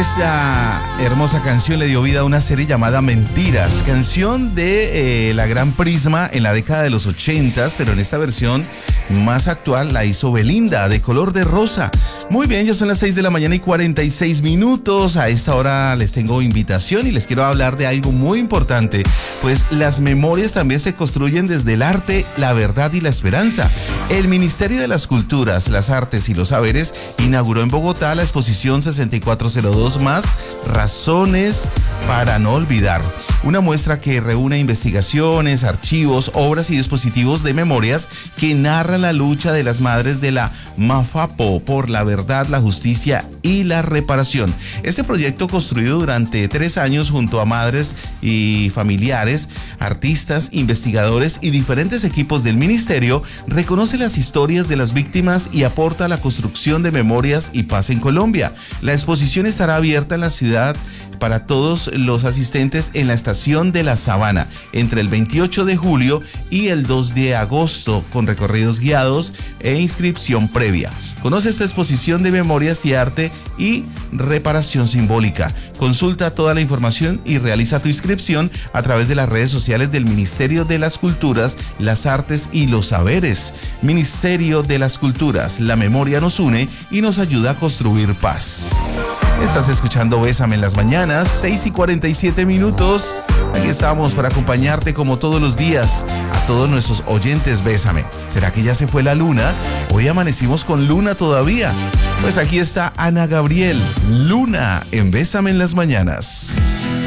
Esta hermosa canción le dio vida a una serie llamada Mentiras, canción de la Gran Prisma en la década de los 80s, pero en esta versión más actual la hizo Belinda, de color de rosa. Muy bien, ya son las 6 de la mañana y 46 minutos. A esta hora les tengo invitación y les quiero hablar de algo muy importante, pues las memorias también se construyen desde el arte, la verdad y la esperanza. El Ministerio de las Culturas, las Artes y los Saberes inauguró en Bogotá la exposición 6402 más Razones para no olvidar. Una muestra que reúne investigaciones, archivos, obras y dispositivos de memorias que narran la lucha de las madres de la MAFAPO por la verdad, la justicia y la reparación. Este proyecto, construido durante 3 años junto a madres y familiares, artistas, investigadores y diferentes equipos del ministerio, reconoce las historias de las víctimas y aporta a la construcción de memorias y paz en Colombia. La exposición estará abierta en la ciudad para todos los asistentes en la estación de La Sabana entre el 28 de julio y el 2 de agosto, con recorridos guiados e inscripción previa. Conoce esta exposición de memorias y arte y reparación simbólica. Consulta toda la información y realiza tu inscripción a través de las redes sociales del Ministerio de las Culturas, las Artes y los Saberes. Ministerio de las Culturas, la memoria nos une y nos ayuda a construir paz. Estás escuchando Bésame en las mañanas, 6 y 47 minutos. Aquí estamos para acompañarte como todos los días. A todos nuestros oyentes, bésame. ¿Será que ya se fue la luna? Hoy amanecimos con luna todavía. Pues aquí está Ana Gabriel, Luna, en Bésame en las mañanas.